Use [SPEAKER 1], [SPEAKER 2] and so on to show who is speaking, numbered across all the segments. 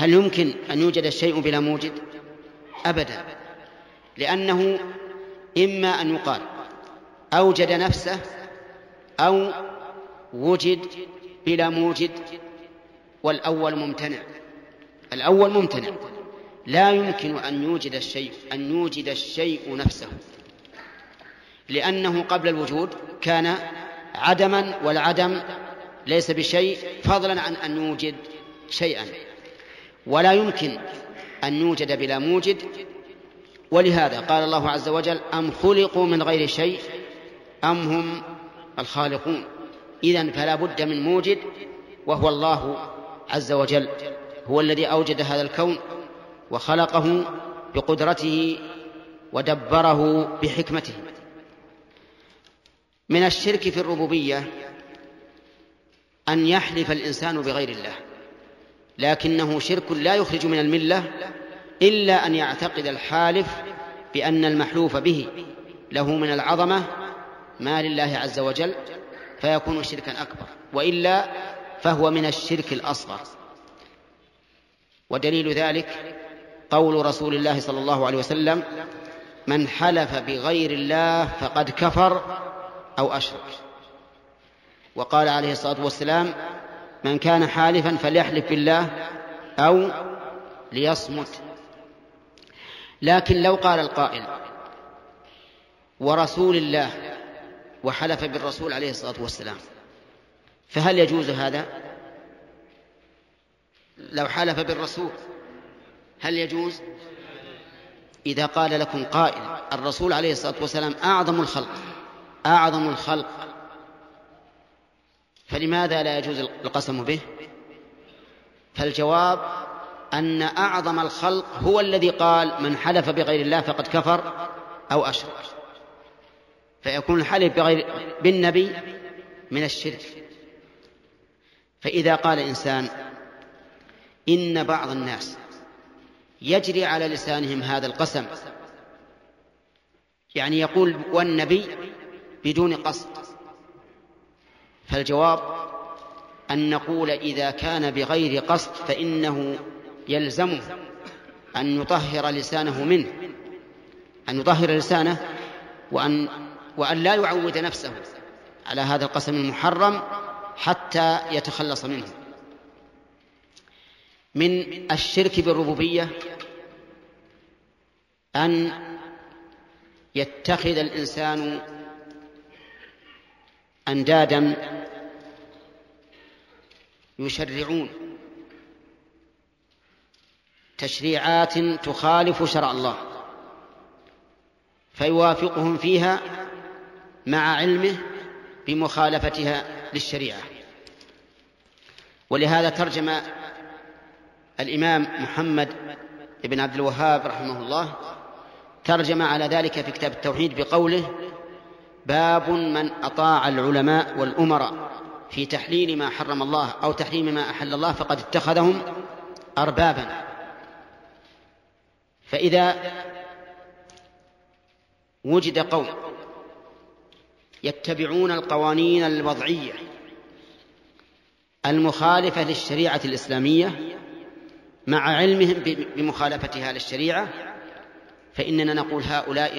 [SPEAKER 1] هل يمكن أن يوجد الشيء بلا موجد؟ أبدا، لأنه إما أن يقال أوجد نفسه أو وجد بلا موجد، والأول ممتنع. الأول ممتنع، لا يمكن أن يوجد الشيء نفسه، لأنه قبل الوجود كان عدما، والعدم ليس بشيء فضلا عن أن يوجد شيئا، ولا يمكن أن يوجد بلا موجد. ولهذا قال الله عز وجل: أم خلقوا من غير شيء أم هم الخالقون. إذن فلا بد من موجد، وهو الله عز وجل، هو الذي أوجد هذا الكون وخلقه بقدرته ودبره بحكمته. من الشرك في الربوبية أن يحلف الإنسان بغير الله، لكنه شرك لا يخرج من الملة إلا أن يعتقد الحالف بأن المحلوف به له من العظمة ما لله عز وجل، فيكون شركا أكبر، وإلا فهو من الشرك الأصغر. ودليل ذلك قول رسول الله صلى الله عليه وسلم: من حلف بغير الله فقد كفر أو أشرك. وقال عليه الصلاة والسلام: من كان حالفا فليحلف بالله أو ليصمت. لكن لو قال القائل: ورسول الله، وحلف بالرسول عليه الصلاة والسلام، فهل يجوز هذا؟ لو حلف بالرسول هل يجوز؟ إذا قال لكم قائل: الرسول عليه الصلاة والسلام أعظم الخلق، فلماذا لا يجوز القسم به؟ فالجواب أن أعظم الخلق هو الذي قال: من حلف بغير الله فقد كفر أو أشرك، فيكون الحلف بالنبي من الشرك. فإذا قال إنسان: إن بعض الناس يجري على لسانهم هذا القسم، يعني يقول والنبي بدون قصد، فالجواب أن نقول: إذا كان بغير قصد فإنه يلزمه أن يطهر لسانه منه، أن يطهر لسانه، وأن لا يعود نفسه على هذا القسم المحرم حتى يتخلص منه. من الشرك بالربوبية أن يتخذ الإنسان أندادا يشرعون تشريعات تخالف شرع الله، فيوافقهم فيها مع علمه بمخالفتها للشريعة. ولهذا ترجم الإمام محمد بن عبد الوهاب رحمه الله ترجم على ذلك في كتاب التوحيد بقوله: باب من أطاع العلماء والأمراء في تحليل ما حرم الله أو تحريم ما أحل الله فقد اتخذهم أربابا. فإذا وجد قوم يتبعون القوانين الوضعية المخالفة للشريعة الإسلامية مع علمهم بمخالفتها للشريعة، فإننا نقول: هؤلاء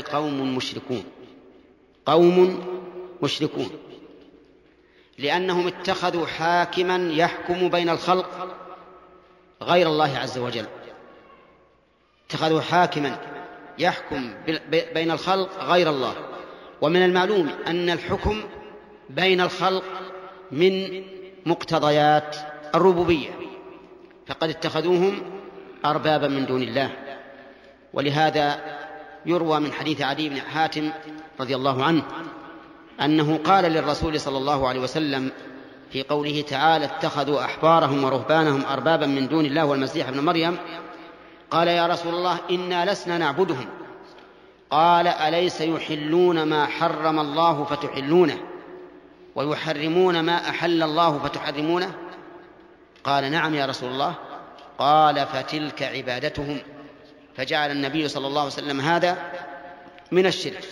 [SPEAKER 1] قوم مشركون، لأنهم اتخذوا حاكما يحكم بين الخلق غير الله عز وجل، اتخذوا حاكما يحكم بين الخلق غير الله. ومن المعلوم أن الحكم بين الخلق من مقتضيات الربوبية، فقد اتخذوهم أربابا من دون الله. ولهذا يروى من حديث عدي بن حاتم رضي الله عنه أنه قال للرسول صلى الله عليه وسلم في قوله تعالى: اتخذوا أحبارهم ورهبانهم أربابا من دون الله والمسيح ابن مريم، قال: يا رسول الله، إنا لسنا نعبدهم. قال: أليس يحلون ما حرم الله فتحلونه ويحرمون ما أحل الله فتحرمونه؟ قال: نعم يا رسول الله. قال: فتلك عبادتهم. فجعل النبي صلى الله عليه وسلم هذا من الشرك.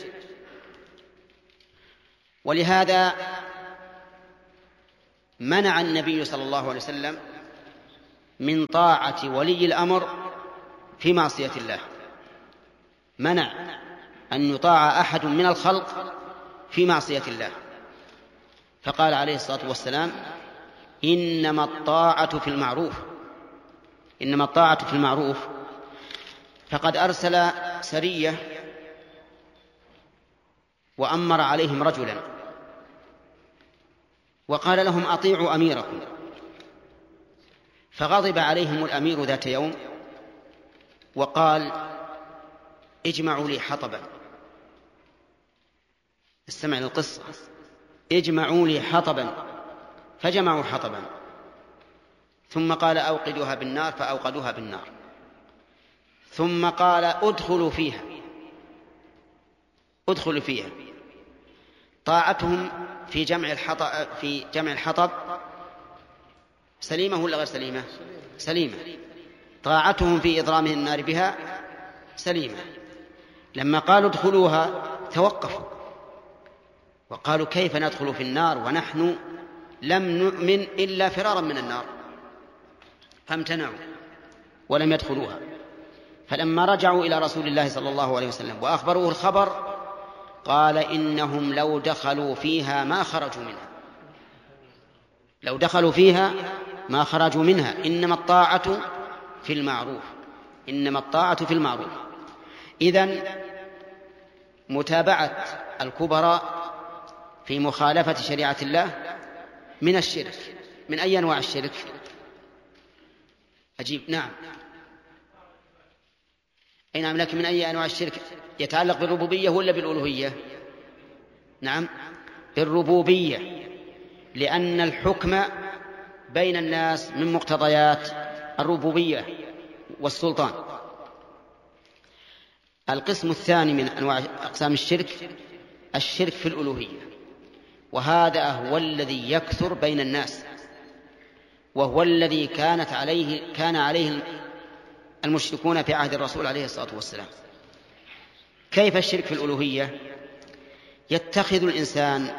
[SPEAKER 1] ولهذا منع النبي صلى الله عليه وسلم من طاعة ولي الأمر في معصية الله، منع أن يطاع أحد من الخلق في معصية الله. فقال عليه الصلاة والسلام: إنما الطاعة في المعروف، إنما الطاعة في المعروف. فقد أرسل سرية وأمر عليهم رجلا وقال لهم: أطيعوا أميركم. فغضب عليهم الأمير ذات يوم وقال: اجمعوا لي حطبا. استمع للقصة: اجمعوا لي حطبا. فجمعوا حطبا، ثم قال: أوقدوها بالنار. فأوقدوها بالنار. ثم قال: ادخلوا فيها. ادخلوا فيها. طاعتهم في جمع الحطب سليمة ولا غير سليمة؟ سليمة. طاعتهم في إضرامه النار بها سليمة. لما قالوا ادخلوها توقفوا وقالوا: كيف ندخل في النار ونحن لم نؤمن إلا فرارا من النار؟ فامتنعوا ولم يدخلوها. فلما رجعوا إلى رسول الله صلى الله عليه وسلم وأخبروه الخبر قال: إنهم لو دخلوا فيها ما خرجوا منها. لو دخلوا فيها ما خرجوا منها. إنما الطاعة في المعروف. إنما الطاعة في المعروف. إذن متابعة الكبراء في مخالفة شريعة الله من الشرك. من أي أنواع الشرك؟ أجيب. نعم. أي نعم. لكن من أي أنواع الشرك؟ يتعلق بالربوبية ولا بالألوهية؟ نعم، بالربوبية، لأن الحكم بين الناس من مقتضيات الربوبية والسلطان. القسم الثاني من أنواع أقسام الشرك الشرك في الألوهية، وهذا هو الذي يكثر بين الناس، وهو الذي كان عليه المشركون في عهد الرسول عليه الصلاة والسلام. كيف الشرك في الألوهية؟ يتخذ الإنسان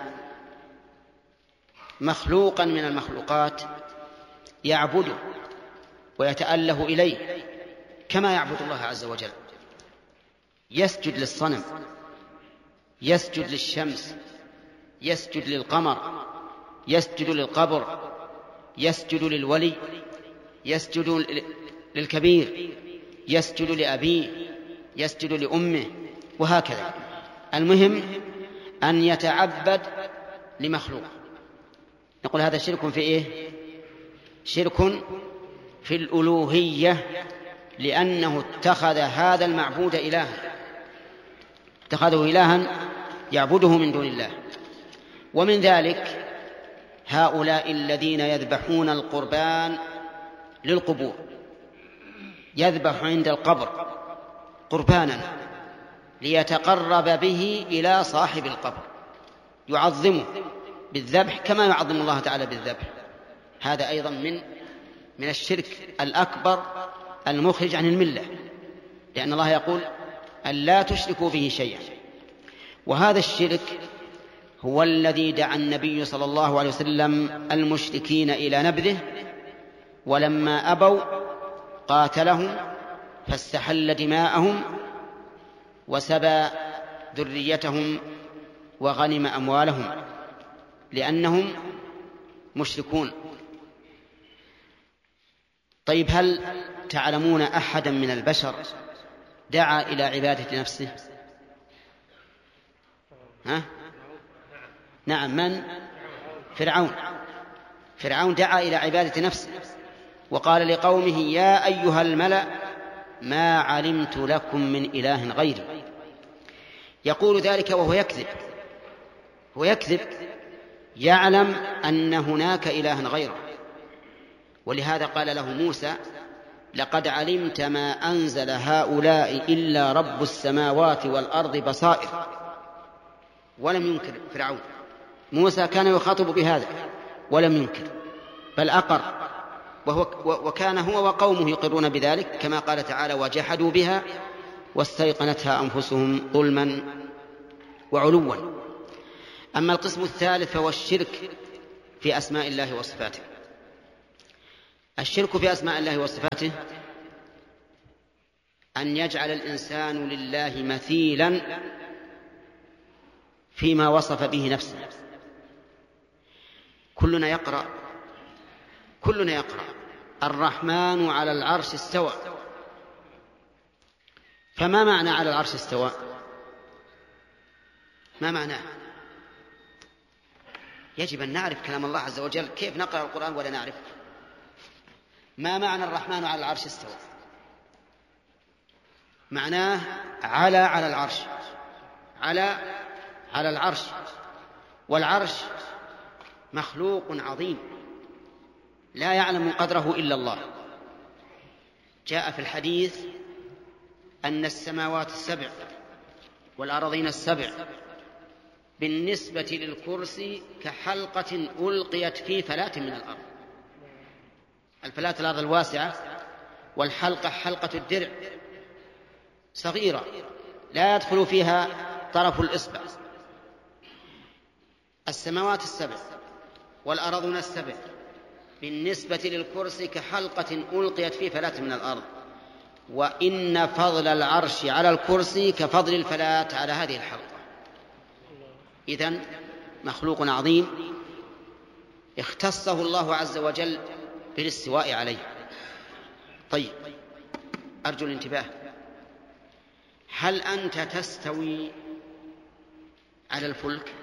[SPEAKER 1] مخلوقا من المخلوقات يعبده ويتأله إليه كما يعبد الله عز وجل. يسجد للصنم، يسجد للشمس، يسجد للقمر، يسجد للقبر، يسجد للولي، يسجد للكبير، يسجد لأبيه، يسجد لأمه، وهكذا. المهم أن يتعبد لمخلوق. نقول هذا شرك في إيه؟ شرك في الألوهية، لأنه اتخذ هذا المعبود إلها، اتخذه إلها يعبده من دون الله. ومن ذلك هؤلاء الذين يذبحون القربان للقبور، يذبح عند القبر قربانا ليتقرب به إلى صاحب القبر، يعظمه بالذبح كما يعظم الله تعالى بالذبح. هذا أيضا من الشرك الأكبر المخرج عن الملة، لأن الله يقول: أن لا تشركوا به شيئا. وهذا الشرك هو الذي دعا النبي صلى الله عليه وسلم المشركين إلى نبذه، ولما أبوا قاتلهم فاستحل دماءهم وسبى ذريتهم وغنم أموالهم، لأنهم مشركون. طيب، هل تعلمون أحدا من البشر دعا إلى عبادة نفسه؟ نعم. من؟ فرعون دعا إلى عبادة نفسه وقال لقومه: يا أيها الملأ ما علمت لكم من إله غيري. يقول ذلك وهو يكذب، هو يكذب، يعلم أن هناك إلها غيره. ولهذا قال له موسى: لقد علمت ما أنزل هؤلاء إلا رب السماوات والأرض بصائر. ولم ينكر فرعون. موسى كان يخاطب بهذا ولم ينكر، بل أقر، وكان هو وقومه يقرون بذلك، كما قال تعالى: وجحدوا بها واستيقنتها أنفسهم ظلما وعلوا. أما القسم الثالث فهو الشرك في أسماء الله وصفاته. الشرك في أسماء الله وصفاته أن يجعل الإنسان لله مثيلا فيما وصف به نفسه. كلنا يقرأ الرحمن على العرش استوى. فما معنى على العرش استوى؟ ما معناه؟ يجب أن نعرف كلام الله عز وجل. كيف نقرأ القرآن ولا نعرف؟ ما معنى الرحمن على العرش استوى؟ معناه على العرش، على العرش. والعرش مخلوق عظيم لا يعلم قدره إلا الله. جاء في الحديث أن السماوات السبع والأراضين السبع بالنسبة للكرسي كحلقة ألقيت في فلاة من الأرض. الفلاة الأرض الواسعة، والحلقة حلقة الدرع صغيرة لا يدخل فيها طرف الإصبع. السماوات السبع والأراضون السبع بالنسبة للكرسي كحلقة ألقيت في فلاة من الأرض. وإن فضل العرش على الكرسي كفضل الفلاة على هذه الحلقة. إذن مخلوق عظيم اختصه الله عز وجل بالاستواء عليه. طيب، أرجو الانتباه. هل أنت تستوي على الفلك؟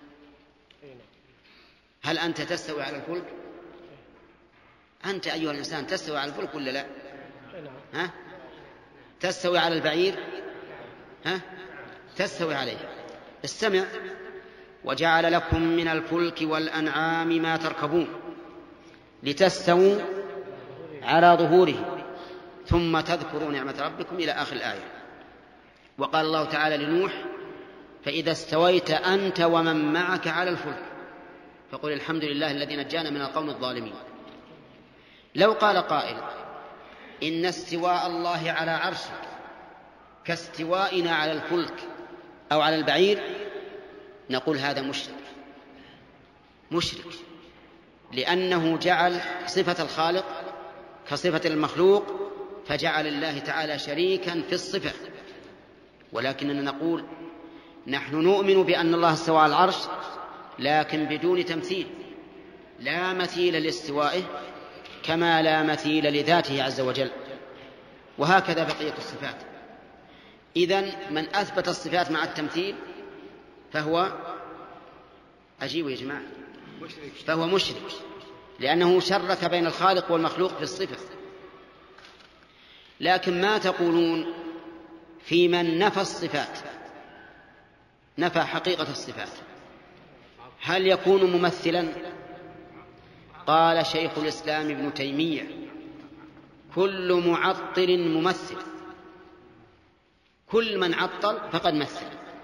[SPEAKER 1] هل أنت تستوي على الفلك؟ أنت أيها الإنسان تستوي على الفلك ولا لا؟ ها؟ تستوي على البعير؟ ها؟ تستوي عليه. استمع: وجعل لكم من الفلك والأنعام ما تركبون لتستووا على ظهوره ثم تذكروا نعمة ربكم إلى آخر الآية. وقال الله تعالى لنوح: فإذا استويت أنت ومن معك على الفلك فقل الحمد لله الذي نجانا من القوم الظالمين. لو قال قائل إن استواء الله على عرشه كاستوائنا على الفلك أو على البعير، نقول هذا مشرك، لأنه جعل صفة الخالق كصفة المخلوق، فجعل الله تعالى شريكا في الصفة. ولكننا نقول نحن نؤمن بأن الله استوى على العرش لكن بدون تمثيل، لا مثيل لاستوائه كما لا مثيل لذاته عز وجل. وهكذا بقية الصفات. إذن من أثبت الصفات مع التمثيل فهو أجيب يا جماعة، فهو مشرك، لأنه شرك بين الخالق والمخلوق في الصفة. لكن ما تقولون في من نفى الصفات، نفى حقيقة الصفات، هل يكون ممثلا؟ قال شيخ الإسلام ابن تيمية: كل معطل ممثل. كل من عطل فقد مثل.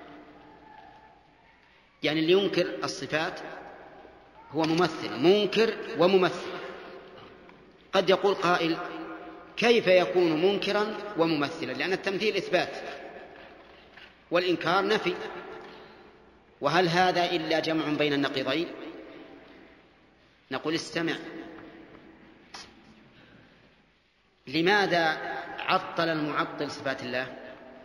[SPEAKER 1] يعني اللي ينكر الصفات هو ممثل، منكر وممثل. قد يقول قائل: كيف يكون منكرا وممثلا؟ لأن التمثيل إثبات والإنكار نفي، وهل هذا إلا جمع بين النقيضين؟ نقول: استمع، لماذا عطل المعطل صفات الله؟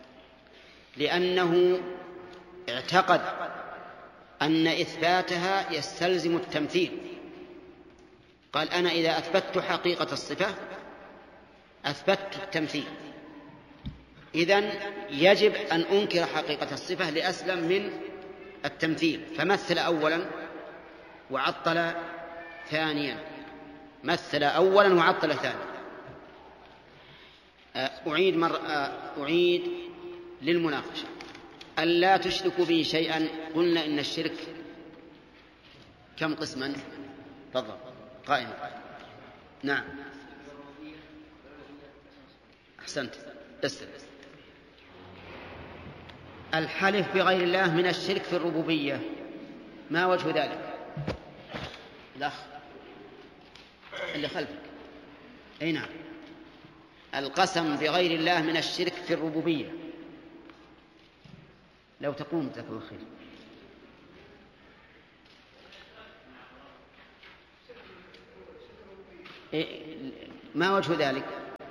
[SPEAKER 1] لأنه اعتقد أن إثباتها يستلزم التمثيل. قال: أنا إذا أثبتت حقيقة الصفة أثبتت التمثيل، إذن يجب أن أنكر حقيقة الصفة لأسلم من التمثيل. فمثل أولا وعطل ثانيا، مثل أولا وعطل ثانيا. أعيد للمناقشة: ألا تشركوا به شيئا. قلنا إن الشرك كم قسما؟ تفضل قائم. نعم، أحسنت. استمع: الحلف بغير الله من الشرك في الربوبية. ما وجه ذلك؟ الأخ اللي خلفك. أي نعم، القسم بغير الله من الشرك في الربوبية. لو تقوم جزاك الله خير. ما وجه ذلك؟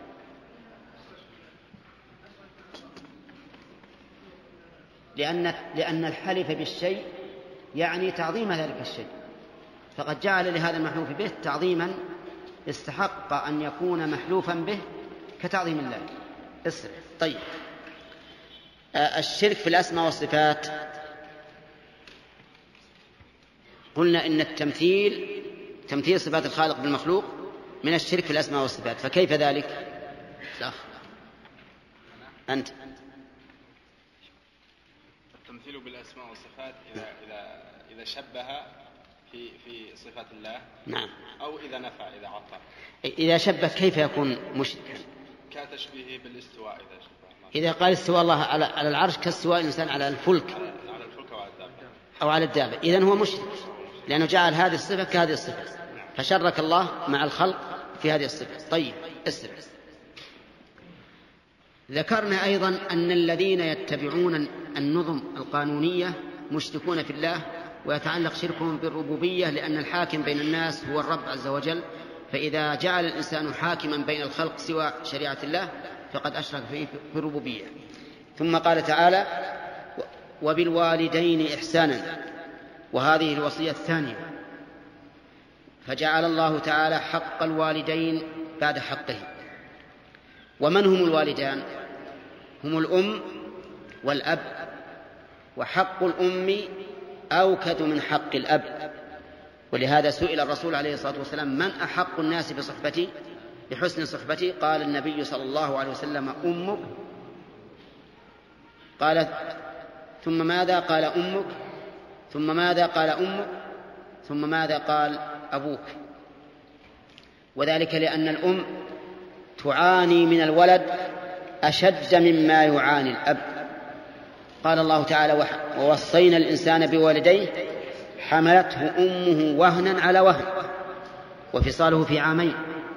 [SPEAKER 1] لأن الحلف بالشيء يعني تعظيم ذلك الشيء، فقد جعل لهذا المحلوف به تعظيما استحق أن يكون محلوفا به كتعظيم الله. اصرف. طيب، الشرك في الأسماء والصفات، قلنا إن تمثيل صفات الخالق بالمخلوق من الشرك في الأسماء والصفات، فكيف ذلك؟ لا. أنت
[SPEAKER 2] التمثيل بالأسماء والصفات إذا شبه في صفات الله،
[SPEAKER 1] نعم،
[SPEAKER 2] أو إذا نفع، إذا عطى.
[SPEAKER 1] إذا شبه كيف يكون مشركا؟
[SPEAKER 2] كتشبيهه بالاستواء.
[SPEAKER 1] إذا قال استوى الله على العرش كاستواء الإنسان على الفلك أو على الدابة، إذن هو مشرك، لأنه جعل هذه الصفة كهذه الصفة، فشرك الله مع الخلق في هذه الصفة. طيب، اسرع. ذكرنا أيضا أن الذين يتبعون النظم القانونية مشركون في الله، ويتعلق شركهم بالربوبية، لأن الحاكم بين الناس هو الرب عز وجل، فإذا جعل الإنسان حاكما بين الخلق سوى شريعة الله فقد أشرك في الربوبية. ثم قال تعالى: وبالوالدين إحسانا، وهذه الوصية الثانية، فجعل الله تعالى حق الوالدين بعد حقه. ومن هم الوالدان؟ هم الأم والأب، وحق الأم أوكد من حق الأب، ولهذا سئل الرسول عليه الصلاة والسلام: من أحق الناس بصحبتي بحسن صحبتي؟ قال النبي صلى الله عليه وسلم: أمك. قال: ثم ماذا؟ قال: أمك. ثم ماذا؟ قال: أمك. ثم ماذا؟ قال: أبوك. وذلك لأن الأم تعاني من الولد أشد مما يعاني الأب. قال الله تعالى: ووصينا الإنسان بوالديه حملته أمه وهنا على وهن وفصاله في عامين.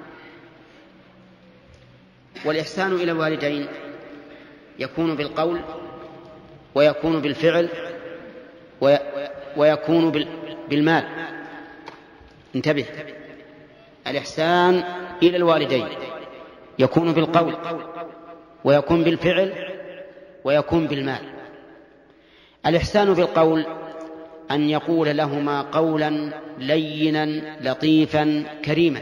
[SPEAKER 1] والإحسان إلى الوالدين يكون بالقول، ويكون بالفعل، ويكون بالمال. انتبه، الإحسان إلى الوالدين يكون بالقول، ويكون بالفعل، ويكون بالمال. الإحسان بالقول أن يقول لهما قولا لينا لطيفا كريما،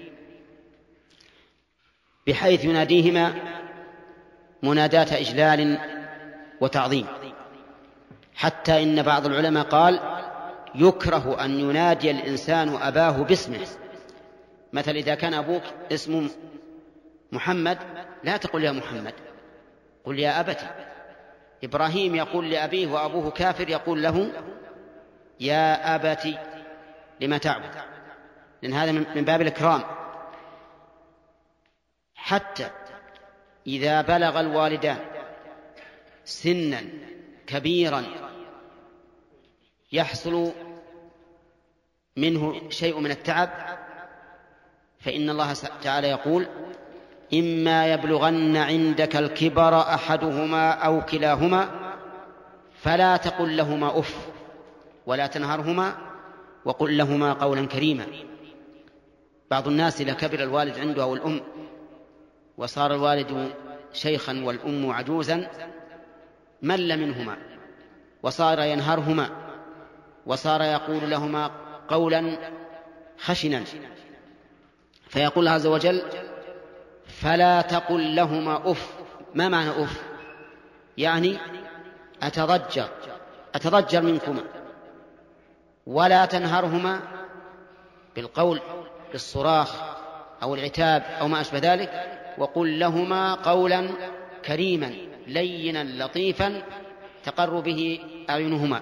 [SPEAKER 1] بحيث يناديهما مناداة إجلال وتعظيم، حتى إن بعض العلماء قال: يكره أن ينادي الإنسان أباه باسمه. مثل إذا كان أبوك اسمه محمد لا تقول يا محمد، قل يا أبتي. إبراهيم يقول لأبيه وأبوه كافر يقول له يا أبتي لما تعبد، لأن هذا من باب الإكرام. حتى إذا بلغ الوالدان سنا كبيرا يحصل منه شيء من التعب، فإن الله تعالى يقول: إما يبلغن عندك الكبر أحدهما أو كلاهما فلا تقل لهما أف ولا تنهرهما وقل لهما قولا كريما. بعض الناس إذا كبر الوالد عنده أو الأم وصار الوالد شيخا والأم عجوزا مل منهما، وصار ينهرهما، وصار يقول لهما قولا خشنا، فيقول عز وجل: فلا تقل لهما أف. ما معنى أف؟ يعني أتضجر منكما. ولا تنهرهما بالقول بالصراخ أو العتاب أو ما أشبه ذلك، وقل لهما قولا كريما لينا لطيفا تقر به أعينهما.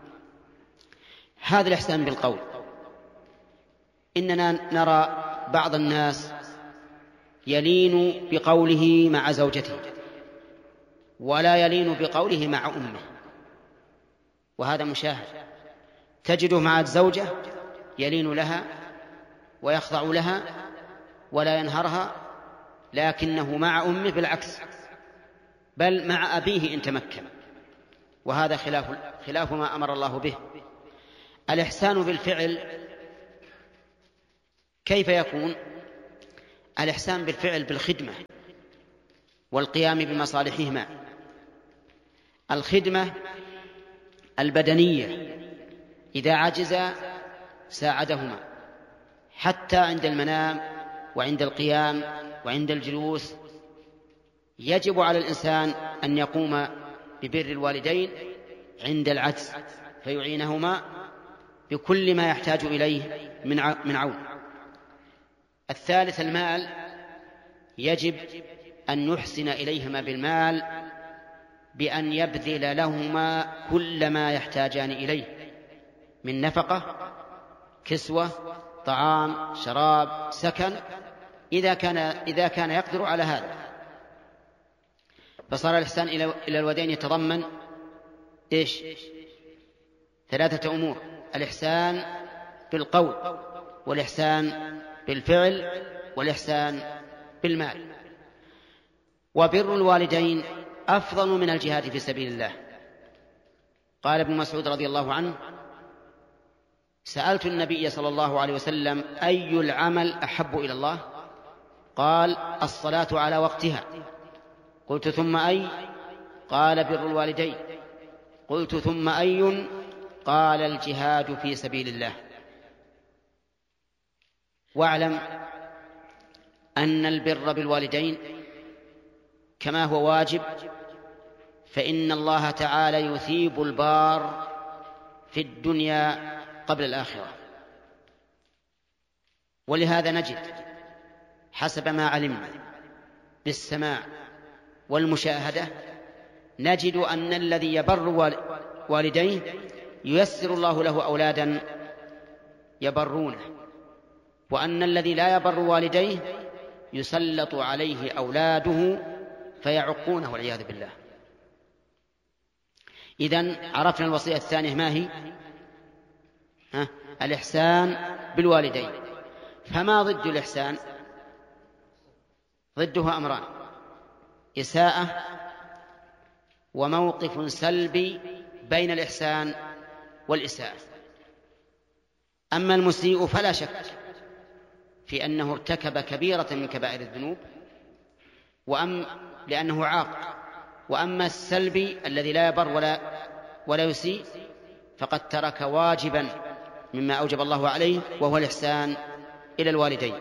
[SPEAKER 1] هذا الإحسان بالقول. إننا نرى بعض الناس يلين بقوله مع زوجته ولا يلين بقوله مع أمه، وهذا مشاهد. تجده مع الزوجة يلين لها ويخضع لها ولا ينهرها، لكنه مع أمه بالعكس، بل مع أبيه إن تمكن، وهذا خلاف ما أمر الله به. الإحسان بالفعل كيف يكون؟ الإحسان بالفعل بالخدمة والقيام بمصالحهما. الخدمة البدنية إذا عجز ساعدهما حتى عند المنام وعند القيام وعند الجلوس. يجب على الإنسان أن يقوم ببر الوالدين عند العجز فيعينهما بكل ما يحتاج إليه من عون. الثالث المال، يجب أن يحسن إليهما بالمال بأن يبذل لهما كل ما يحتاجان إليه من نفقة، كسوة، طعام، شراب، سكن، إذا كان يقدر على هذا. فصار الإحسان إلى الوالدين يتضمن إيش؟ 3 أمور: الإحسان بالقول، والإحسان بالفعل، والإحسان بالمال. وبر الوالدين أفضل من الجهاد في سبيل الله. قال ابن مسعود رضي الله عنه: سألت النبي صلى الله عليه وسلم: أي العمل أحب إلى الله؟ قال: الصلاة على وقتها. قلت: ثم أي؟ قال: بر الوالدين. قلت: ثم أي؟ قال: الجهاد في سبيل الله. واعلم أن البر بالوالدين كما هو واجب، فإن الله تعالى يثيب البار في الدنيا قبل الآخرة. ولهذا نجد حسب ما علمنا بالسماع والمشاهدة، نجد أن الذي يبر والديه ييسر الله له أولادا يبرونه، وأن الذي لا يبر والديه يسلط عليه أولاده فيعقونه والعياذ بالله. إذن عرفنا الوصية الثانية ما هي؟ الإحسان بالوالدين. فما ضد الإحسان؟ ضدها أمران: إساءة وموقف سلبي بين الإحسان والإساءة. أما المسيء فلا شك في أنه ارتكب كبيرة من كبائر الذنوب لأنه عاق. وأما السلبي الذي لا يبر ولا يسيء فقد ترك واجبا مما أوجب الله عليه، وهو الإحسان إلى الوالدين.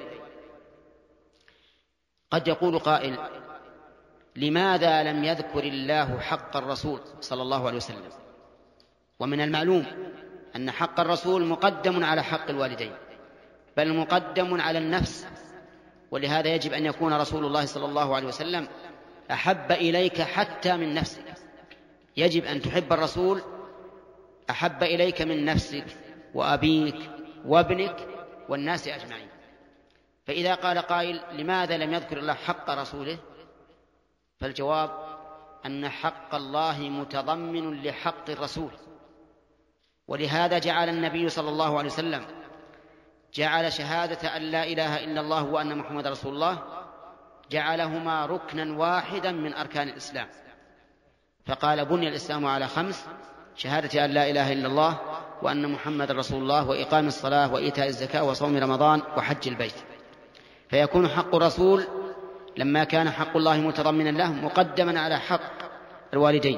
[SPEAKER 1] قد يقول قائل: لماذا لم يذكر الله حق الرسول صلى الله عليه وسلم؟ ومن المعلوم أن حق الرسول مقدم على حق الوالدين، بل مقدم على النفس. ولهذا يجب أن يكون رسول الله صلى الله عليه وسلم أحب إليك حتى من نفسك. يجب أن تحب الرسول أحب إليك من نفسك وأبيك وابنك والناس أجمعين. فإذا قال قائل: لماذا لم يذكر الله حق رسوله؟ فالجواب أن حق الله متضمن لحق الرسول. ولهذا جعل النبي صلى الله عليه وسلم جعل شهادة أن لا إله إلا الله وأن محمد رسول الله جعلهما ركنا واحدا من أركان الإسلام، فقال: بني الإسلام على 5: شهادة أن لا إله إلا الله وأن محمد رسول الله وإقام الصلاة وإيتاء الزكاة وصوم رمضان وحج البيت. فيكون حق الرسول لما كان حق الله متضمنا له مقدما على حق الوالدين.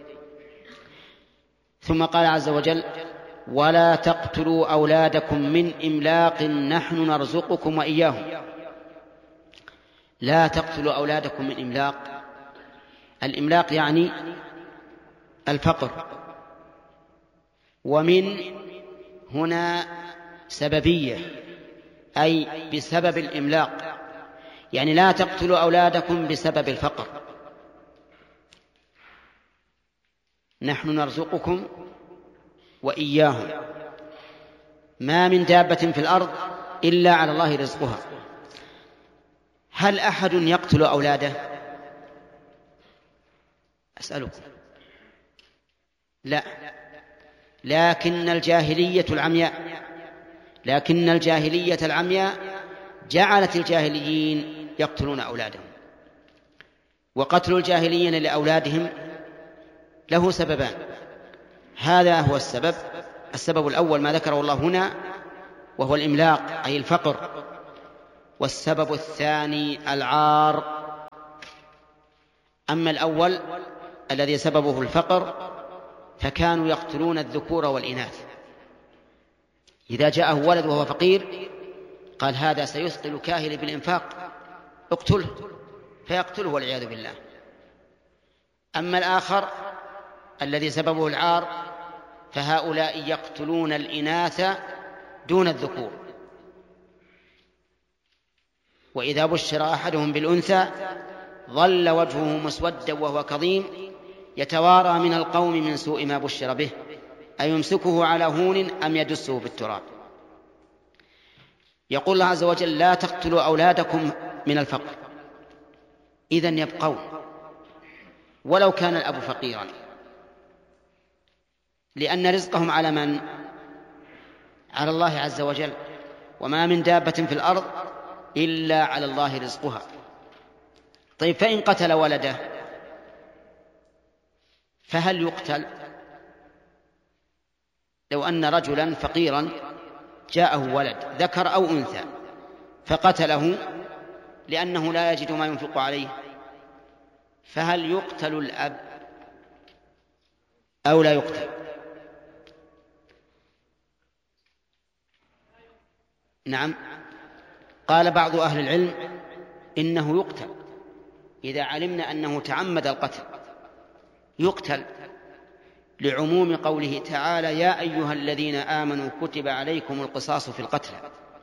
[SPEAKER 1] ثم قال عز وجل: ولا تقتلوا أولادكم من إملاق نحن نرزقكم وإياهم. لا تقتلوا أولادكم من إملاق. الإملاق يعني الفقر، ومن هنا سببية، أي بسبب الإملاق، يعني لا تقتلوا أولادكم بسبب الفقر. نحن نرزقكم وإياهم. ما من دابة في الأرض إلا على الله رزقها. هل أحد يقتل أولاده؟ أسألكم. لا، لكن الجاهلية العمياء جعلت الجاهليين يقتلون أولادهم. وقتل الجاهليين لأولادهم له سببان. هذا هو السبب الأول ما ذكره الله هنا، وهو الإملاق أي الفقر. والسبب الثاني العار. أما الأول الذي سببه الفقر فكانوا يقتلون الذكور والإناث، إذا جاءه ولد وهو فقير قال هذا سيثقل كاهلي بالإنفاق اقتله، فيقتله والعياذ بالله. أما الآخر الذي سببه العار فهؤلاء يقتلون الإناث دون الذكور، وإذا بشر أحدهم بالأنثى ظل وجهه مسودا وهو كظيم يتوارى من القوم من سوء ما بشر به أيمسكه على هون أم يدسه بالتراب. يقول الله عز وجل لا تقتلوا أولادكم من الفقر، إذن يبقون ولو كان الأب فقيرا، لأن رزقهم على من؟ على الله عز وجل، وما من دابة في الأرض إلا على الله رزقها. طيب فإن قتل ولده فهل يقتل؟ لو أن رجلا فقيرا جاءه ولد ذكر أو أنثى فقتله لأنه لا يجد ما ينفق عليه، فهل يقتل الأب أو لا يقتل؟ نعم، قال بعض أهل العلم إنه يقتل إذا علمنا أنه تعمد القتل، يقتل لعموم قوله تعالى يا أيها الذين آمنوا كتب عليكم القصاص في القتلى،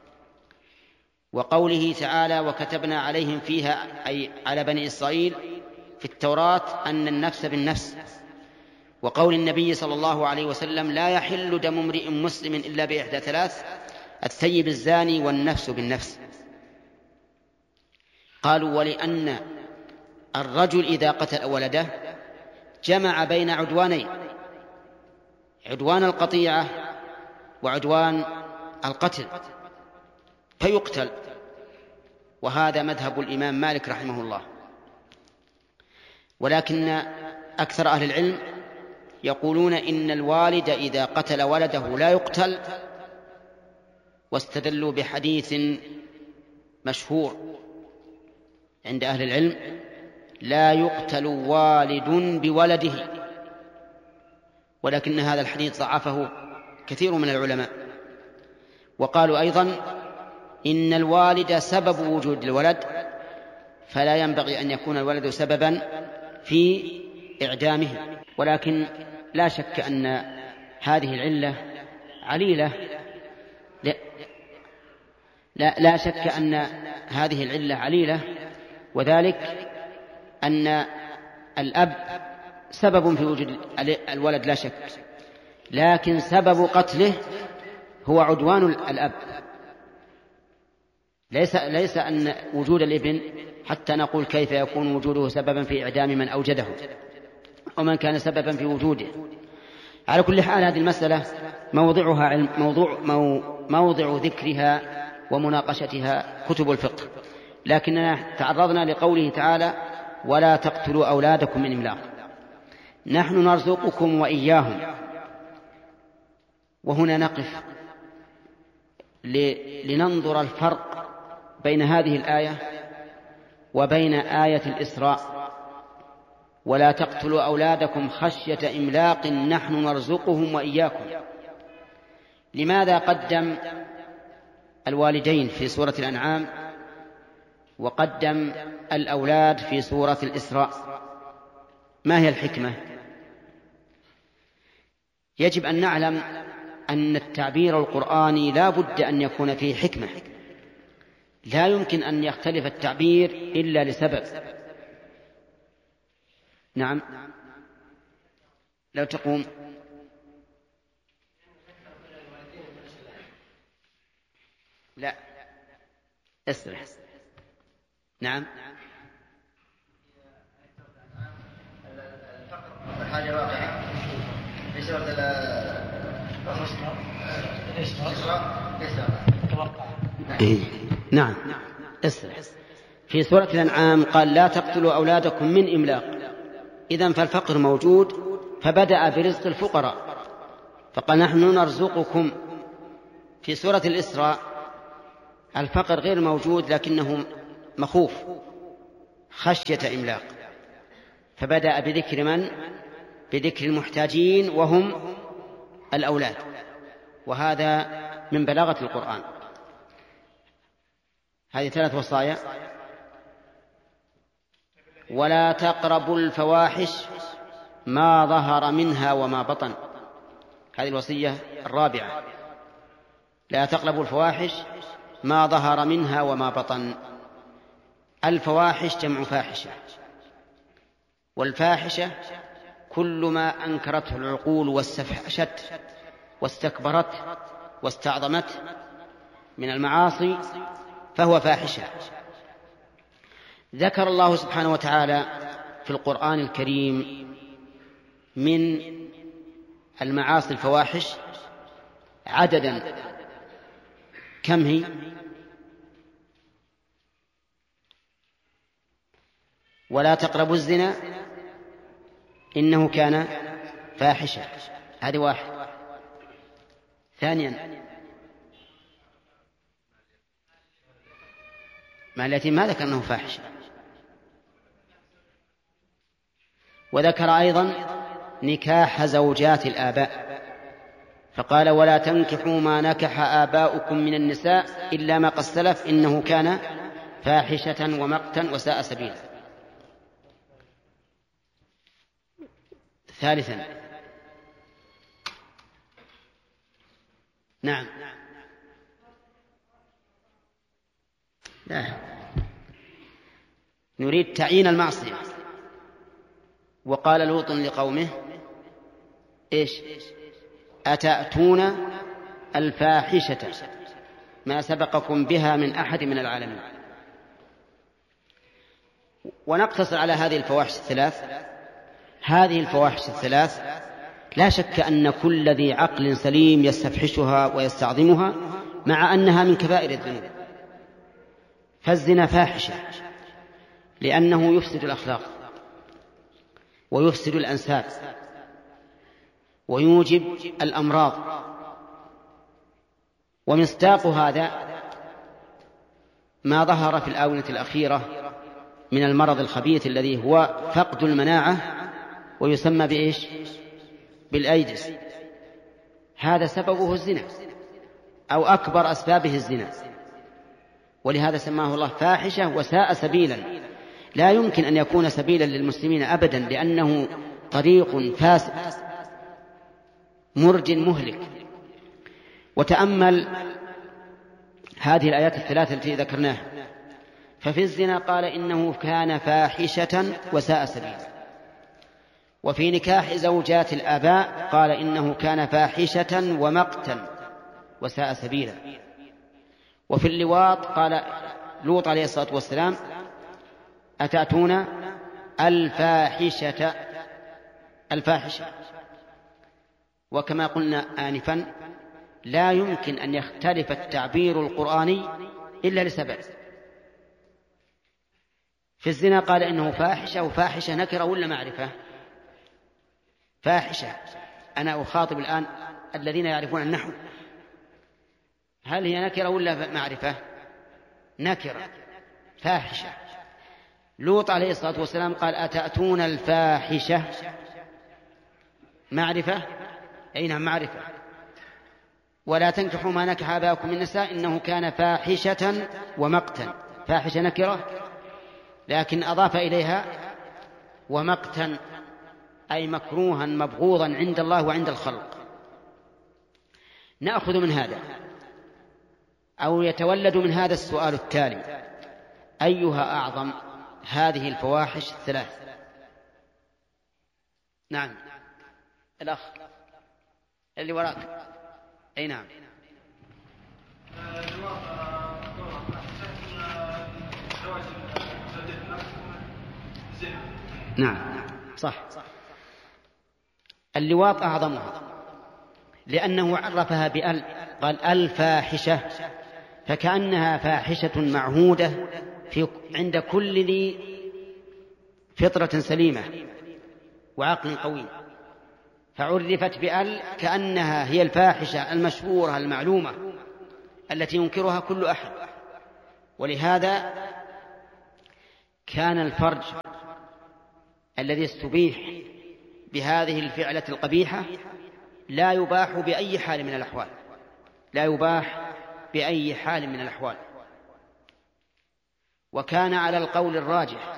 [SPEAKER 1] وقوله تعالى وكتبنا عليهم فيها أي على بني إسرائيل في التوراة أن النفس بالنفس، وقول النبي صلى الله عليه وسلم لا يحل دم امرئ مسلم إلا بإحدى ثلاث الثيب الزاني والنفس بالنفس. قالوا ولأن الرجل إذا قتل ولده جمع بين عدوانين، عدوان القطيعة وعدوان القتل، فيقتل، وهذا مذهب الإمام مالك رحمه الله. ولكن أكثر أهل العلم يقولون إن الوالد إذا قتل ولده لا يقتل، واستدلوا بحديث مشهور عند أهل العلم لا يقتل والد بولده، ولكن هذا الحديث ضعفه كثير من العلماء. وقالوا أيضا إن الوالد سبب وجود الولد، فلا ينبغي أن يكون الولد سببا في إعدامه. ولكن لا شك أن هذه العلة عليلة، لا شك أن هذه العلة عليلة، وذلك أن الأب سبب في وجود الولد لا شك، لكن سبب قتله هو عدوان الأب، ليس أن وجود الابن حتى نقول كيف يكون وجوده سببا في إعدام من أوجده ومن كان سببا في وجوده. على كل حال هذه المسألة موضعها موضع ذكرها ومناقشتها كتب الفقه، لكننا تعرضنا لقوله تعالى ولا تقتلوا أولادكم من إملاق، نحن نرزقكم وإياهم. وهنا نقف لننظر الفرق بين هذه الآية وبين آية الإسراء ولا تقتلوا أولادكم خشية إملاق نحن نرزقهم وإياكم. لماذا قدم الوالدين في سورة الأنعام وقدم الأولاد في سورة الإسراء؟ ما هي الحكمة؟ يجب أن نعلم أن التعبير القرآني لا بد أن يكون فيه حكمة، لا يمكن أن يختلف التعبير إلا لسبب. نعم، لو تقوم لا اسرح. نعم،
[SPEAKER 3] الحاجة واقعة في سورة
[SPEAKER 1] نعم اسرح. في سورة الأنعام قال لا تقتلوا أولادكم من إملاق، إذن فالفقر موجود، فبدأ برزق الفقراء فقال نحن نرزقكم. في سورة الإسراء الفقر غير موجود لكنه مخوف خشية إملاق، فبدأ بذكر من؟ بذكر المحتاجين وهم الأولاد، وهذا من بلاغة القرآن. هذه 3 وصايا. ولا تقربوا الفواحش ما ظهر منها وما بطن، هذه الوصية الرابعة. لا تقربوا الفواحش ما ظهر منها وما بطن. الفواحش جمع فاحشة، والفاحشة كل ما أنكرته العقول واستفحشت واستكبرت واستعظمت من المعاصي فهو فاحشة. ذكر الله سبحانه وتعالى في القرآن الكريم من المعاصي الفواحش عددا، كم هي؟ ولا تقربوا الزنا إنه كان فاحشة، هذه 1. ثانيا مع اليتيم ما ذكر أنه فاحشة. وذكر أيضا نكاح زوجات الآباء فقال ولا تنكحوا ما نكح آباؤكم من النساء إلا ما قد سلف إنه كان فاحشة ومقتا وساء سبيلا. ثالثا نعم لا نريد تعيين المعصية. وقال لوط لقومه إيش؟ أتأتون الفاحشة ما سبقكم بها من أحد من العالمين. ونقتصر على هذه الفواحش 3. هذه الفواحش 3 لا شك أن كل ذي عقل سليم يستفحشها ويستعظمها، مع أنها من كبائر الذنوب. فالزنا فاحشة لأنه يفسد الأخلاق ويفسد الأنساب ويوجب الأمراض. ومصداق هذا ما ظهر في الآونة الأخيرة من المرض الخبيث الذي هو فقد المناعة ويسمى بإيش؟ بالأيدز. هذا سببه الزنا أو أكبر أسبابه الزنا، ولهذا سماه الله فاحشة وساء سبيلا. لا يمكن أن يكون سبيلا للمسلمين أبدا، لأنه طريق فاسد مرج مهلك. وتأمل هذه الآيات 3 التي ذكرناها. ففي الزنا قال إنه كان فاحشة وساء سبيلا، وفي نكاح زوجات الآباء قال إنه كان فاحشة ومقتا وساء سبيلا، وفي اللواط قال لوط عليه الصلاة والسلام أتأتون الفاحشة. وكما قلنا آنفا لا يمكن أن يختلف التعبير القرآني إلا لسبب. في الزنا قال إنه فاحشة، وفاحشة نكرة ولا معرفة؟ فاحشة. أنا أخاطب الآن الذين يعرفون النحو، هل هي نكرة ولا معرفة؟ نكرة، فاحشة. لوط عليه الصلاة والسلام قال أتأتون الفاحشة، معرفة؟ أي نعم معرفة. ولا تنكحوا ما نكح آباؤكم من النساء إنه كان فاحشة ومقتا. فاحشة نكرة لكن أضاف إليها ومقتا، أي مكروها مبغوضا عند الله وعند الخلق. نأخذ من هذا أو يتولد من هذا السؤال التالي: أيها أعظم هذه الفواحش 3؟ نعم الأخ اللي وراك. أي نعم. نعم صح. اللواط أعظمها لأنه عرفها بأل، قال الفاحشة، فكأنها فاحشة معهودة عند كل ذي فطرة سليمة وعقل قوي، فعرفت بأل كأنها هي الفاحشة المشهورة المعلومة التي ينكرها كل أحد ولهذا كان الفرج الذي استبيح بهذه الفعلة القبيحة لا يباح بأي حال من الأحوال، لا يباح بأي حال من الأحوال. وكان على القول الراجح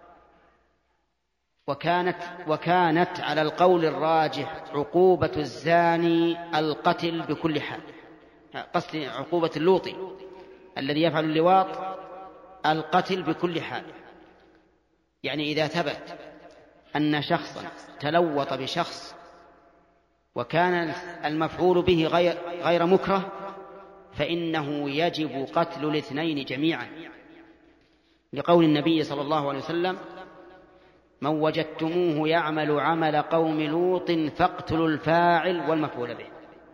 [SPEAKER 1] وكانت على القول الراجح عقوبة الزاني القتل بكل حال، قصد عقوبة اللوطي الذي يفعل اللواط القتل بكل حال. يعني إذا ثبت أن شخصا تلوط بشخص وكان المفعول به غير مكره فإنه يجب قتل الاثنين جميعا، لقول النبي صلى الله عليه وسلم: من وجدتموه يعمل عمل قوم لوط فاقتلوا الفاعل والمفعول به،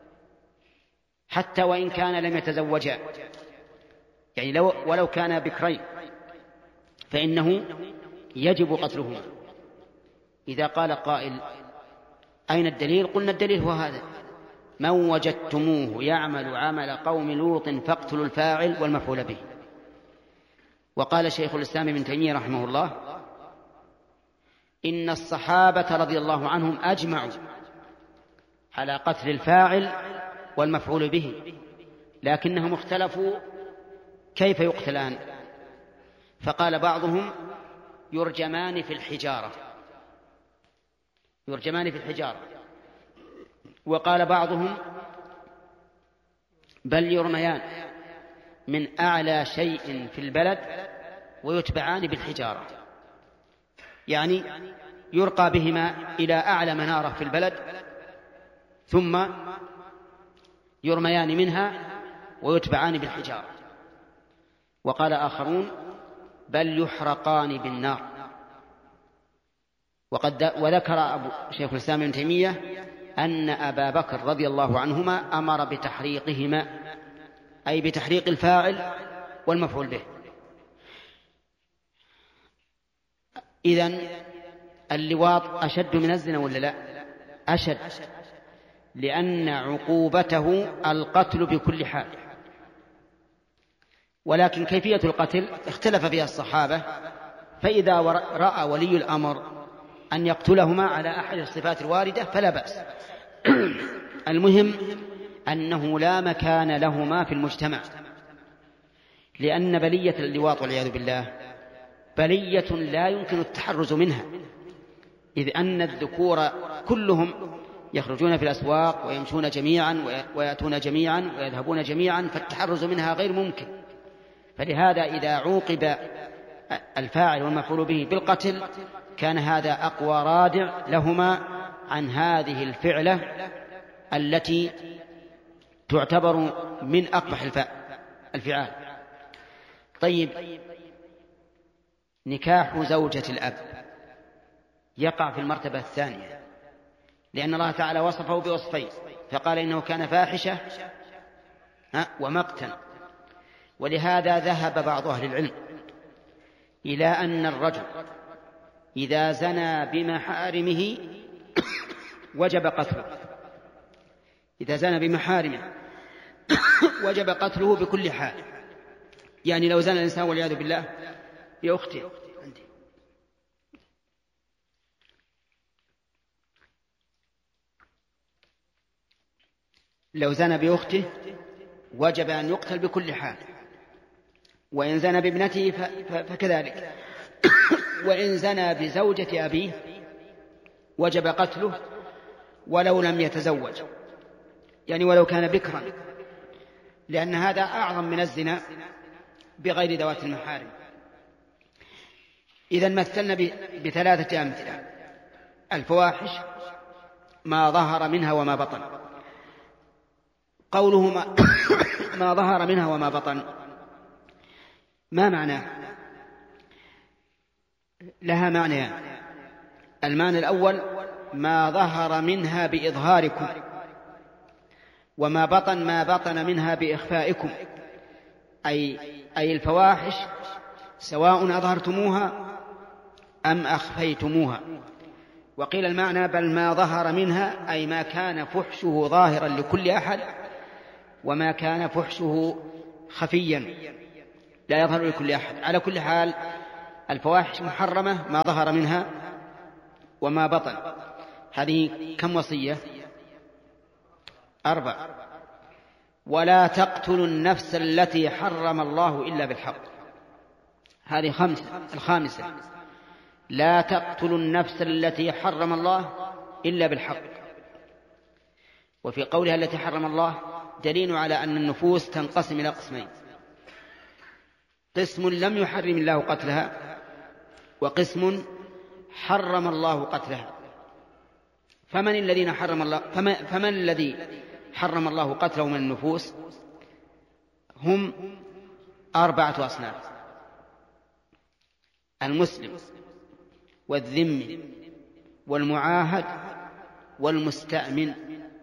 [SPEAKER 1] حتى وإن كان لم يتزوجا، يعني ولو كان بكرين فإنه يجب قتلهما. إذا قال قائل: أين الدليل؟ قلنا الدليل هو هذا: من وجدتموه يعمل عمل قوم لوط فاقتلوا الفاعل والمفعول به. وقال شيخ الإسلام ابن تيمية رحمه الله: إن الصحابة رضي الله عنهم أجمعوا على قتل الفاعل والمفعول به، لكنهم اختلفوا كيف يقتلان، فقال بعضهم: يرجمان في الحجارة، يرجمان في الحجارة. وقال بعضهم: بل يرميان من أعلى شيء في البلد ويتبعان بالحجارة، يعني يرقى بهما إلى أعلى منارة في البلد ثم يرميان منها ويتبعان بالحجارة. وقال آخرون: بل يحرقان بالنار. وذكر شيخ الإسلام ابن تيمية أن أبا بكر رضي الله عنهما أمر بتحريقهما، أي بتحريق الفاعل والمفعول به. إذن اللواط أشد من الزنا ولا لا؟ أشد، لأن عقوبته القتل بكل حال. ولكن كيفية القتل اختلف فيها الصحابة، فإذا رأى ولي الأمر أن يقتلهما على أحد الصفات الواردة فلا بأس. المهم أنه لا مكان لهما في المجتمع، لأن بلية اللواط والعياذ بالله بلية لا يمكن التحرز منها، إذ أن الذكور كلهم يخرجون في الأسواق ويمشون جميعا ويأتون جميعا ويذهبون جميعا، فالتحرز منها غير ممكن. فلهذا إذا عوقب الفاعل والمفعول به بالقتل كان هذا أقوى رادع لهما عن هذه الفعلة التي تعتبر من أقبح الفعال. طيب، نكاح زوجة الأب يقع في المرتبة الثانية، لأن الله تعالى وصفه بوصفين، فقال إنه كان فاحشة ومقتا. ولهذا ذهب بعض أهل العلم إلى أن الرجل إذا زنى بمحارمه وجب قتله، إذا زنى بمحارمه وجب قتله بكل حال. يعني لو زنى الإنسان والعياذ بالله بأخته، لو زنى بأخته وجب أن يقتل بكل حال، وإن زنى بابنته فكذلك، وإن زنى بزوجة أبيه وجب قتله ولو لم يتزوج، يعني ولو كان بكرا، لأن هذا أعظم من الزنا بغير ذوات المحارم. إذن مثلنا بثلاثة أمثلة: الفواحش ما ظهر منها وما بطن. قوله ما ظهر منها وما بطن ما معناه؟ لها معنيان. المعنى الأول ما ظهر منها بإظهاركم، وما بطن ما بطن منها بإخفائكم، أي الفواحش سواء أظهرتموها أم أخفيتموها. وقيل المعنى بل ما ظهر منها أي ما كان فحشه ظاهرا لكل أحد وما كان فحشه خفيا لا يظهر لكل أحد. على كل حال الفواحش محرمة ما ظهر منها وما بطن. هذه كم وصية؟ 4. ولا تقتلوا النفس التي حرم الله إلا بالحق. هذه 5. 5. لا تقتلوا النفس التي حرم الله إلا بالحق. وفي قولها التي حرم الله دليل على أن النفوس تنقسم إلى قسمين: قسم لم يحرم الله قتلها، وقسم حرم الله قتلها. فمن الذي حرم الله قتله من النفوس؟ هم 4 أصناف: المسلم والذمي والمعاهد والمستأمن.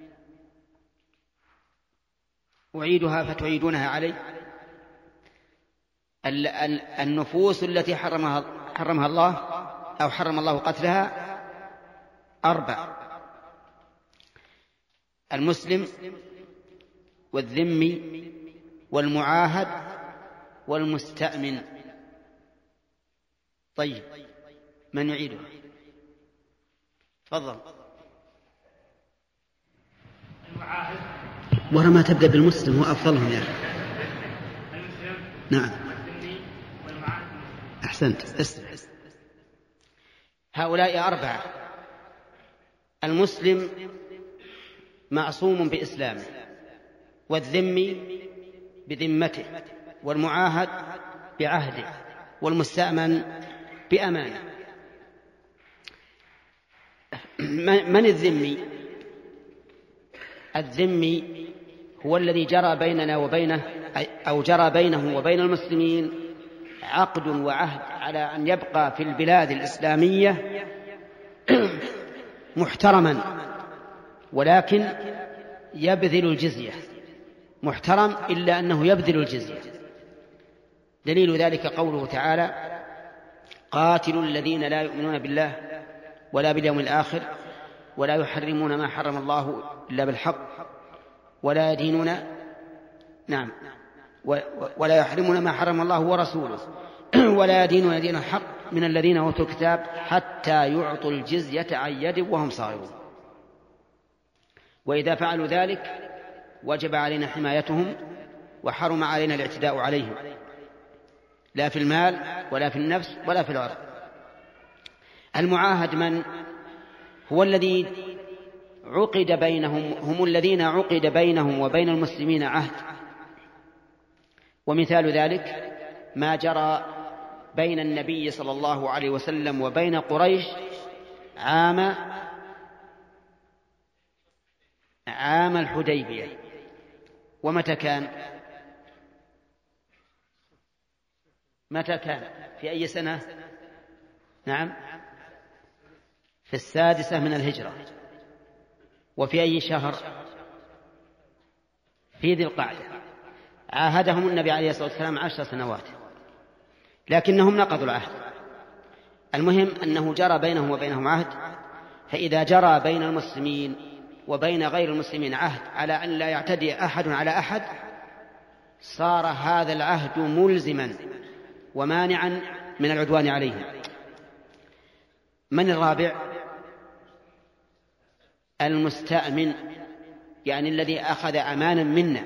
[SPEAKER 1] أعيدها فتعيدونها علي. النفوس التي حرمها الله أو حرم الله قتلها 4: المسلم والذمي والمعاهد والمستأمن. طيب، من يعيده؟ تفضل.
[SPEAKER 4] المعاهد
[SPEAKER 1] ورا ما تبدأ بالمسلم هو أفضلهم يا أخي.
[SPEAKER 4] المسلم
[SPEAKER 1] نعم،
[SPEAKER 4] والذمي والمعاهد.
[SPEAKER 1] أحسنت. هؤلاء 4: المسلم معصوم بإسلامه، والذمي بذمته، والمعاهد بعهده، والمستأمن بأمانه. من الذمي؟ الذمي هو الذي جرى بيننا وبينه أو جرى بينه وبين المسلمين عقد وعهد على أن يبقى في البلاد الإسلامية محترما، ولكن يبذل الجزية. محترم إلا أنه يبذل الجزية. دليل ذلك قوله تعالى: قاتلوا الذين لا يؤمنون بالله ولا باليوم الآخر ولا يحرمون ما حرم الله إلا بالحق ولا يدينون ولا يحرمون ما حرم الله ورسوله ولا يدينون دين الحق من الذين أوتوا الكتاب حتى يعطوا الجزية عن يد وهم صاغرون. وإذا فعلوا ذلك وجب علينا حمايتهم وحرم علينا الاعتداء عليهم، لا في المال ولا في النفس ولا في العرض. المعاهد من هو؟ الذي عقد بينهم، هم الذين عقد بينهم وبين المسلمين عهد. ومثال ذلك ما جرى بين النبي صلى الله عليه وسلم وبين قريش عام الحديبية. ومتى كان؟ في أي سنة؟ نعم، في 6 من الهجرة. وفي أي شهر؟ في ذي القعدة. عاهدهم النبي عليه الصلاة والسلام 10 سنوات، لكنهم نقضوا العهد. المهم أنه جرى بينهم وبينهم عهد. فإذا جرى بين المسلمين وبين غير المسلمين عهد على أن لا يعتدي أحد على أحد، صار هذا العهد ملزما ومانعا من العدوان عليهم. من الرابع؟ المستأمن، يعني الذي أخذ أمانا منا.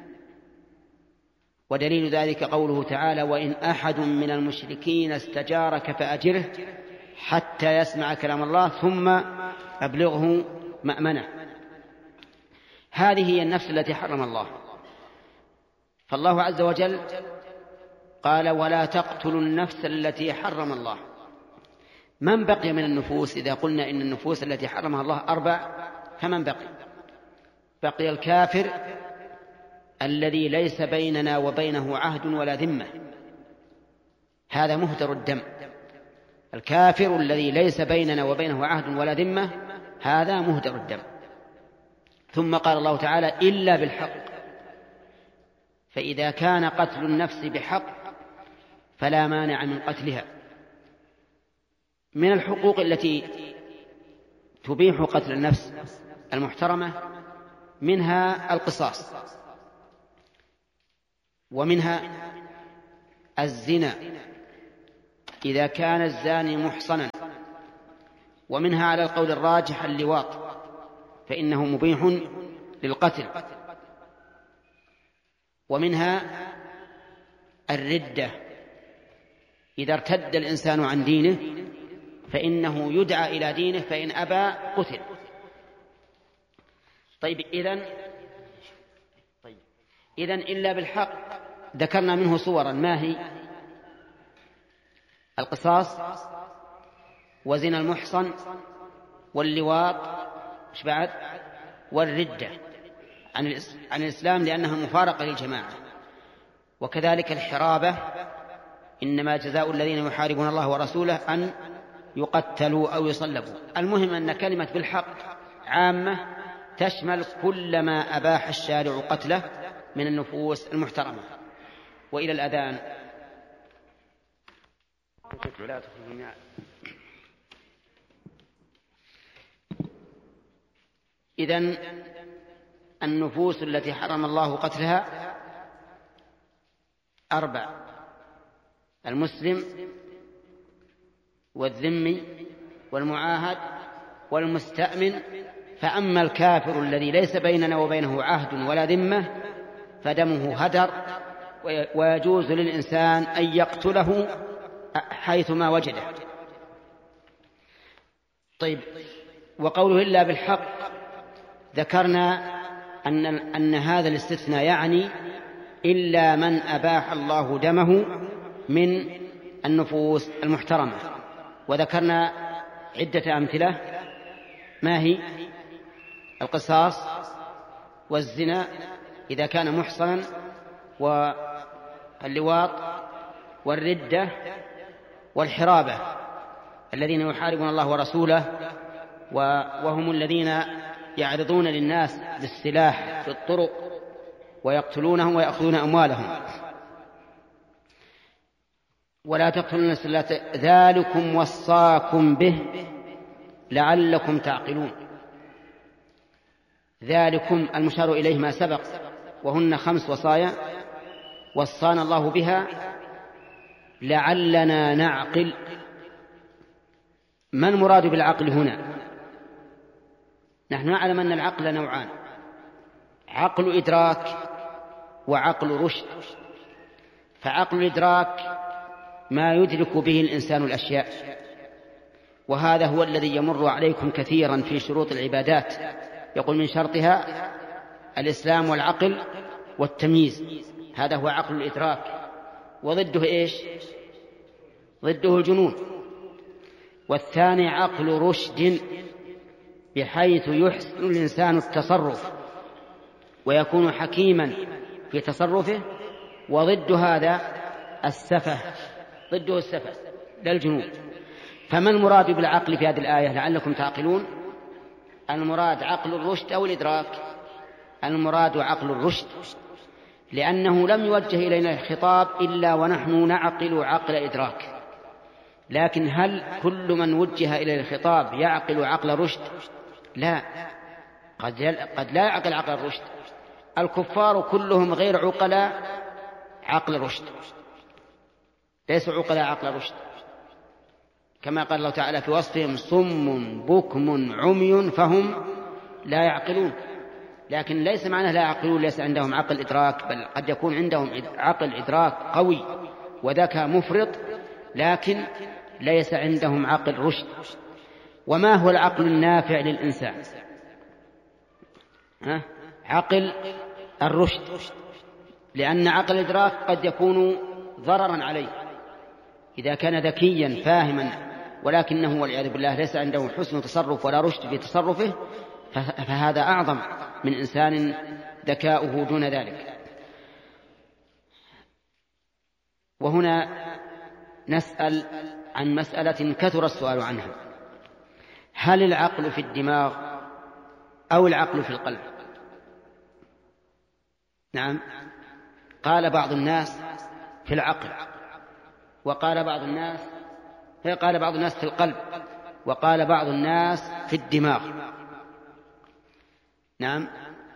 [SPEAKER 1] ودليل ذلك قوله تعالى: وإن أحد من المشركين استجارك فأجره حتى يسمع كلام الله ثم أبلغه مأمنه. هذه هي النفس التي حرم الله. فالله عز وجل قال: ولا تقتلوا النفس التي حرم الله. من بقي من النفوس؟ إذا قلنا إن النفوس التي حرمها الله 4، فمن بقي؟ بقي الكافر الذي ليس بيننا وبينه عهد ولا ذمة، هذا مهدر الدم. الكافر الذي ليس بيننا وبينه عهد ولا ذمة هذا مهدر الدم. ثم قال الله تعالى: إلا بالحق. فإذا كان قتل النفس بحق فلا مانع من قتلها. من الحقوق التي تبيح قتل النفس المحترمة منها القصاص، ومنها الزنا إذا كان الزاني محصنا، ومنها على القول الراجح اللواط، فإنه مبيح للقتل، ومنها الردة إذا ارتد الإنسان عن دينه فإنه يدعى إلى دينه، فإن أبى قتل. طيب إذن إلا بالحق ذكرنا منه صورا، ما هي؟ القصاص، وزنا المحصن، واللواط، إيش بعد؟ والردة عن الإسلام لأنها مفارقة للجماعة. وكذلك الحرابة، إنما جزاء الذين يحاربون الله ورسوله أن يقتلوا أو يصلبوا. المهم أن كلمة بالحق عامة تشمل كل ما أباح الشارع قتله من النفوس المحترمة. وإلى الأذان. إذن النفوس التي حرم الله قتلها 4: المسلم والذمي والمعاهد والمستأمن. فأما الكافر الذي ليس بيننا وبينه عهد ولا ذمة فدمه هدر، ويجوز للإنسان أن يقتله حيثما وجده. طيب، وقوله إلا بالحق ذكرنا أن هذا الاستثناء يعني إلا من أباح الله دمه من النفوس المحترمة، وذكرنا عدة أمثلة. ما هي؟ القصاص، والزنا إذا كان محصنا، واللواط، والردة، والحرابة الذين يحاربون الله ورسوله وهم الذين يعرضون للناس بالسلاح في الطرق ويقتلونهم ويأخذون أموالهم. ولا تقتلوا النفس التي ذلكم وصاكم به لعلكم تعقلون. ذلكم المشار إليه ما سبق، وهن 5 وصايا وصانا الله بها لعلنا نعقل. ما المراد بالعقل هنا؟ نحن نعلم أن العقل نوعان: عقل إدراك وعقل رشد. فعقل الإدراك ما يدرك به الإنسان الأشياء، وهذا هو الذي يمر عليكم كثيرا في شروط العبادات، يقول من شرطها الإسلام والعقل والتمييز. هذا هو عقل الإدراك. وضده إيش؟ ضده الجنون. والثاني عقل رشد، بحيث يحسن الإنسان التصرف ويكون حكيما في تصرفه. وضد هذا السفه، ضده السفه لا الجنون. فما المراد بالعقل في هذه الآية لعلكم تعقلون؟ المراد عقل الرشد أو الإدراك؟ المراد عقل الرشد، لأنه لم يوجه إلينا الخطاب إلا ونحن نعقل عقل إدراك. لكن هل كل من وجه إلى الخطاب يعقل عقل رشد؟ لا، قد لا يعقل عقل الرشد. الكفار كلهم غير عقلاء عقل رشد، ليسوا عقلاء عقل رشد، كما قال الله تعالى في وصفهم: صم بكم عمي فهم لا يعقلون. لكن ليس معناه لا يعقلون ليس عندهم عقل إدراك، بل قد يكون عندهم عقل إدراك قوي وذكاء مفرط، لكن ليس عندهم عقل رشد. وما هو العقل النافع للإنسان؟ عقل الرشد، لأن عقل الإدراك قد يكون ضررا عليه إذا كان ذكيا فاهما، ولكنه والعياذ بالله ليس عنده حسن تصرف ولا رشد في تصرفه، فهذا أعظم من إنسان ذكاؤه دون ذلك. وهنا نسأل عن مسألة كثر السؤال عنها: هل العقل في الدماغ أو العقل في القلب؟ نعم، قال بعض الناس في العقل، وقال بعض الناس في القلب، وقال بعض الناس في الدماغ. نعم،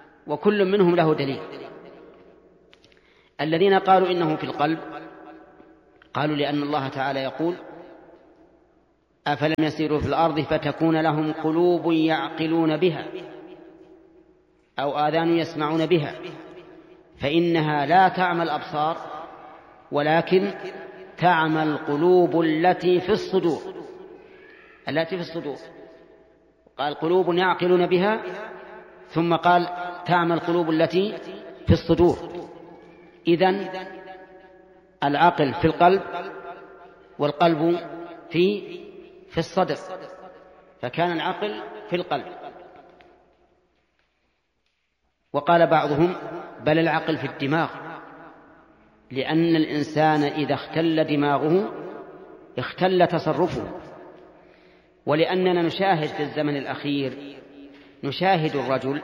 [SPEAKER 1] وكل منهم له دليل. الذين قالوا إنه في القلب قالوا لأن الله تعالى يقول أفلم يسيروا في الأرض فتكون لهم قلوب يعقلون بها أو آذان يسمعون بها فإنها لا تعمى الأبصار ولكن تعمى القلوب التي في الصدور قال قلوب يعقلون بها ثم قال تعمى القلوب التي في الصدور. إذن العقل في القلب والقلب في الصدر، فكان العقل في القلب. وقال بعضهم بل العقل في الدماغ، لأن الإنسان إذا اختل دماغه اختل تصرفه. ولأننا نشاهد في الزمن الأخير نشاهد الرجل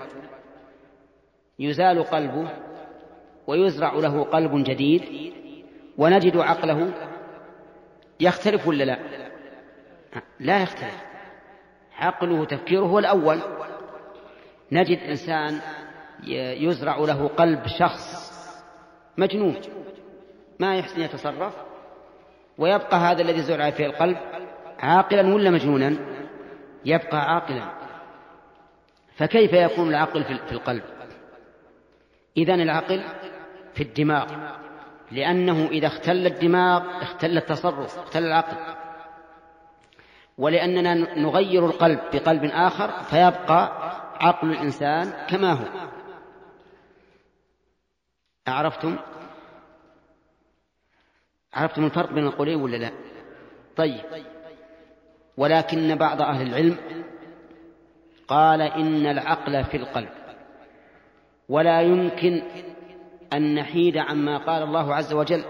[SPEAKER 1] يزال قلبه ويزرع له قلب جديد، ونجد عقله يختلف ولا لا؟ لا يختلف، عقله تفكيره هو الأول. نجد إنسان يزرع له قلب شخص مجنون ما يحسن يتصرف، ويبقى هذا الذي زرع فيه القلب عاقلا ولا مجنونا؟ يبقى عاقلا. فكيف يكون العقل في القلب؟ إذن العقل في الدماغ، لأنه إذا اختل الدماغ اختل التصرف، اختل العقل. ولأننا نغير القلب بقلب آخر فيبقى عقل الإنسان كما هو. عرفتم الفرق بين القولين ولا لا؟ طيب. ولكن بعض أهل العلم قال إن العقل في القلب، ولا يمكن أن نحيد عما قال الله عز وجل،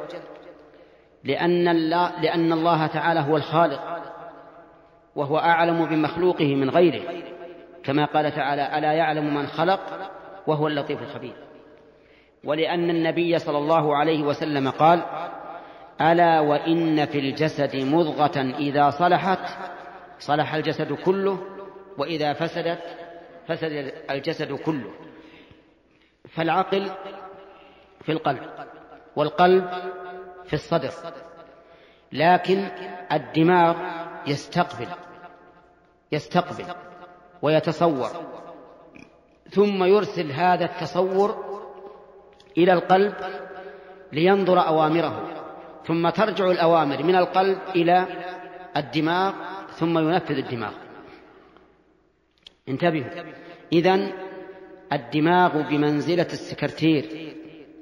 [SPEAKER 1] لأن الله تعالى هو الخالق وهو أعلم بمخلوقه من غيره، كما قال تعالى ألا يعلم من خلق وهو اللطيف الخبير. ولأن النبي صلى الله عليه وسلم قال ألا وإن في الجسد مضغة إذا صلحت صلح الجسد كله وإذا فسدت فسد الجسد كله. فالعقل في القلب والقلب في الصدر، لكن الدماغ يستقبل ويتصور، ثم يرسل هذا التصور إلى القلب لينظر أوامره، ثم ترجع الأوامر من القلب إلى الدماغ ثم ينفذ الدماغ. انتبهوا، إذن الدماغ بمنزلة السكرتير،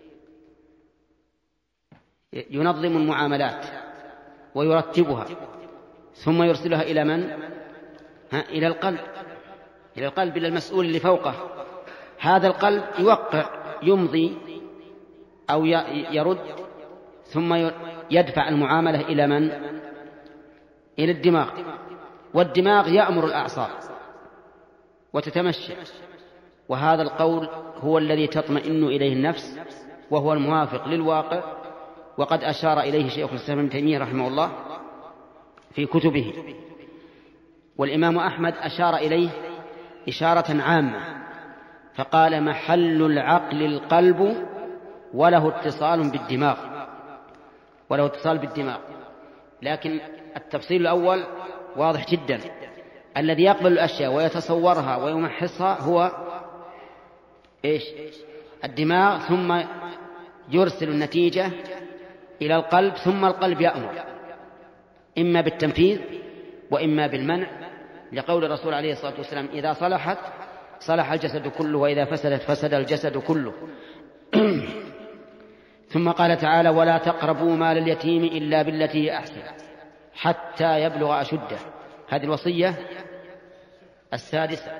[SPEAKER 1] ينظم المعاملات ويرتبها ثم يرسلها إلى من؟ إلى القلب، إلى المسؤول اللي فوقه. هذا القلب يوقع، يمضي أو يرد، ثم يدفع المعاملة إلى من؟ إلى الدماغ. والدماغ يأمر الأعصاب وتتمشى، وهذا القول هو الذي تطمئن إليه النفس وهو الموافق للواقع، وقد أشار إليه شيخ الإسلام ابن تيمية رحمه الله في كتبه. والإمام أحمد أشار إليه إشارة عامة فقال محل العقل القلب وله اتصال بالدماغ. لكن التفصيل الأول واضح جدا، الذي يقبل الأشياء ويتصورها ويمحصها هو إيش؟ الدماغ، ثم يرسل النتيجة إلى القلب، ثم القلب يأمر إما بالتنفيذ وإما بالمنع، لقول الرسول عليه الصلاة والسلام إذا صلحت صلح الجسد كله وإذا فسدت فسد الجسد كله. ثم قال تعالى ولا تقربوا مال اليتيم إلا بالتي هي أحسن حتى يبلغ أشده. هذه الوصية السادسة.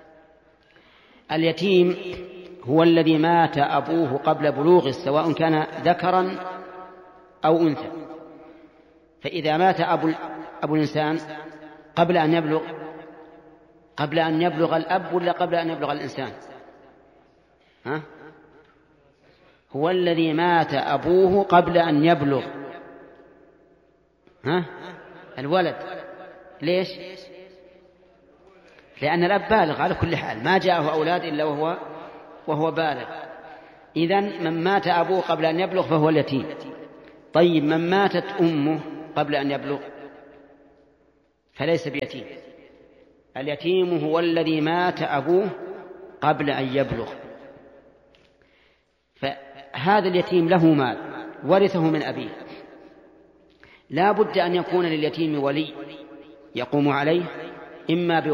[SPEAKER 1] اليتيم هو الذي مات أبوه قبل بلوغه، سواء كان ذكرا أو أنثى. فإذا مات أبو الإنسان قبل أن يبلغ الأب ولا قبل أن يبلغ الإنسان؟ هو الذي مات أبوه قبل أن يبلغ الولد. ليش؟ لأن الأب بالغ على كل حال، ما جاءه أولاد إلا وهو بالغ. إذن من مات أبوه قبل أن يبلغ فهو اليتيم. طيب من ماتت أمه قبل أن يبلغ فليس بيتيم. اليتيم هو الذي مات أبوه قبل أن يبلغ، فهذا اليتيم له مال ورثه من أبيه، لا بد أن يكون لليتيم ولي يقوم عليه، إما